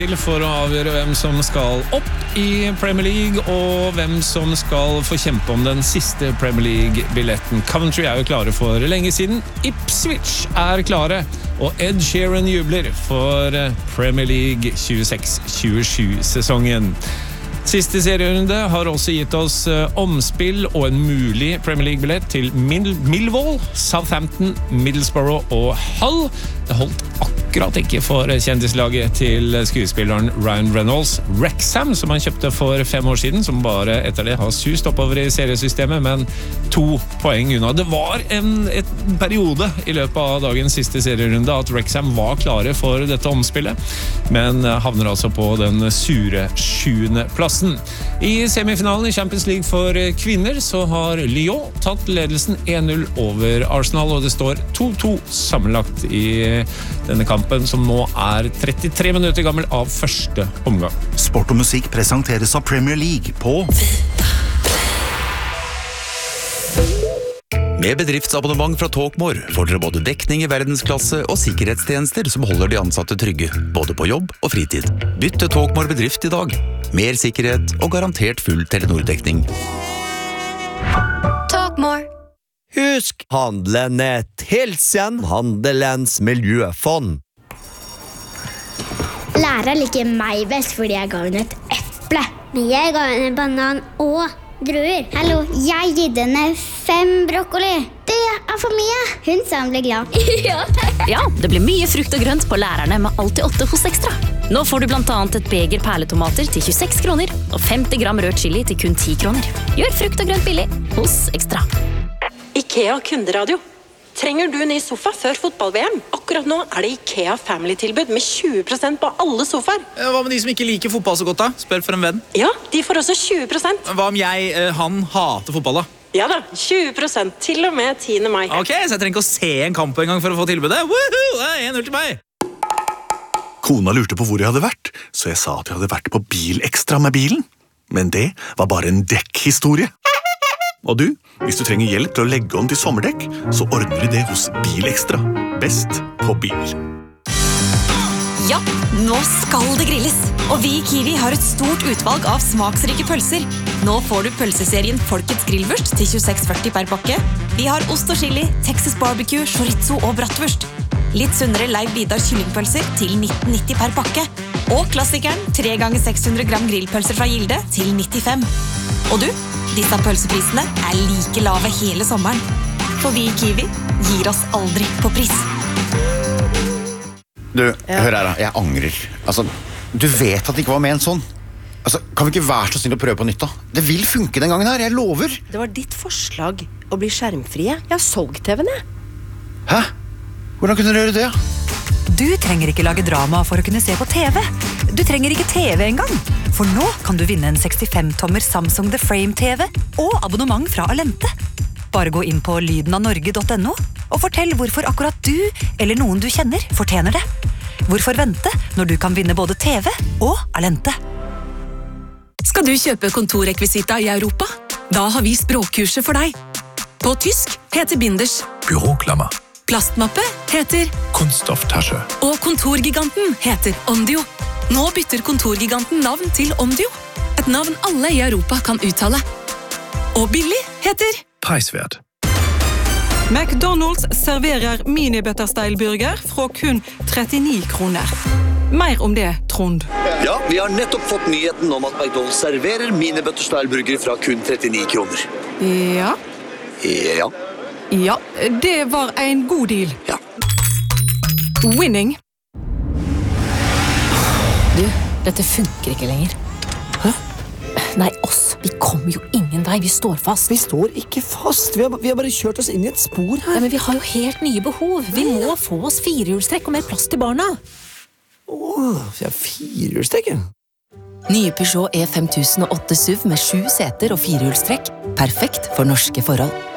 For å avgjøre hvem som skal opp i Premier League og hvem som skal få kjempe om den siste Premier League-billetten. Coventry jo klare for lenge siden. Ipswich klare, og Ed Sheeran jubler for Premier League 26-27-sesongen. Siste serierunde har også gitt oss omspill og en mulig Premier League-billett til Millwall, Southampton, Middlesbrough og Hull. Det holdt akkurat ikke for kjendislaget til skuespilleren Ryan Reynolds. Wrexham, som han kjøpte for 5 år siden, som bare etter det har sust oppover i seriesystemet, men 2 poeng unna. Det var et periode i løpet av dagens siste serierunde at Wrexham var klare for dette omspillet, men havner altså på den sure 7. plassen. I semifinalen i Champions League for kvinner så har Lyon tatt ledelsen 1-0 over Arsenal, og det står 2-2 sammenlagt i denne kampen, som nå 33 minutter gammel av første omgang. Sport og musikk presenteres av Premier League på Med bedriftsabonnement fra Talkmore får dere både dekning i verdensklasse og sikkerhetstjenester som holder de ansatte trygge, både på jobb og fritid. Bytt til Talkmore bedrift i dag. Mer sikkerhet og garantert full Telenor-dekning. Talkmore. Husk Handlenet Hilsen, Handelens miljøfond. Lærer liker meg best fordi jeg ga henne et eple. Men jeg ga henne banan og druer. Hallo, jeg gitt henne 5 brokkoli. Det for mye. Hun sa hun ble glad. Ja, det blir mye frukt og grønt på lærerne med alltid 8 hos Ekstra. Nå får du blant annet et beger perletomater til 26 kroner og 50 gram rød chili til kun 10 kroner. Gjør frukt og grønt billig hos Ekstra. IKEA kunderadio. Trenger du ny sofa før fotball-VM? Akkurat nå det IKEA Family-tilbud med 20% på alle sofaer. Hva med de som ikke liker fotball så godt da? Spør for en venn. Ja, de får også 20%. Hva om han hater fotball da? Ja da, 20% til og med 10. mai. Ok, så jeg trenger ikke å se en kamp en gang for å få tilbudet. Woohoo! 1-0 til meg! Kona lurte på hvor jeg hadde vært, så jeg sa at jeg hadde vært på Bilekstra med bilen. Men det var bare en dekkhistorie. Og du, hvis du trenger hjelp til å legge om til sommerdekk, så ordner vi det hos Bilekstra. Best på bil. Ja, nå skal det grilles. Og vi i Kiwi har et stort utvalg av smaksrike pølser. Nå får du pølseserien Folkets grillvurst til 26,40 per pakke. Vi har ost og chili, Texas barbecue, chorizo og bratwurst. Litt sunnere Leiv Vidar kyllingpølser til 19,90 per pakke. Og klassikeren 3 ganger 600 gram grillpølser fra Gilde til 95. Og du, disse pølseprisene like lave hele sommeren. For vi i Kiwi gir oss aldri på pris. Du, hør her da, jeg angrer. Altså, du vet at det ikke var med en sånn. Altså, kan vi ikke være så snill å prøve på nytt da? Det vil funke den gangen her, jeg lover. Det var ditt forslag å bli skjermfrie. Jeg har solgt TV-en, jeg. Hæ? Hvordan kunne dere gjøre det? Du trenger ikke lage drama for å kunne se på TV. Du trenger ikke TV engang. For nå kan du vinne en 65-tommer Samsung The Frame TV og abonnement fra Alente. Bare gå inn på lydenavnorge.no og fortell hvorfor akkurat du eller noen du kjenner fortjener det. Hvorfor vente når du kan vinne både TV og Alente? Skal du kjøpe kontorrekvisita i Europa? Da har vi språkkurset for deg. På tysk heter binders Büroklammer. Plastmappe heter Kunststofftasche. Og kontorgiganten heter Ondio. Nå bytter kontorgiganten navn til Ondio. Et navn alle i Europa kan uttale. Og billig heter Preisvert. McDonald's serverer mini-butterstyle-burger fra kun 39 kroner. Mer om det, Trond. Ja, vi har nettopp fått nyheten om at McDonald's serverer mini-butterstyle-burger fra kun 39 kroner. Ja. Ja. Ja, det var en god deal. Ja. Winning. Du, dette funker ikke lenger. Hæ? Nei, oss. Vi kommer jo ingen vei. Vi står fast. Vi står ikke fast. Vi har bare kjørt oss inn i et spor her. Ja, men vi har jo helt nye behov. Vi må få oss 4-hjulstrekk og mer plass til barna. Vi har 4-hjulstrekk, ja. Nye Peugeot E5008 SUV med 7 seter og 4-hjulstrekk. Perfekt for norske forhold.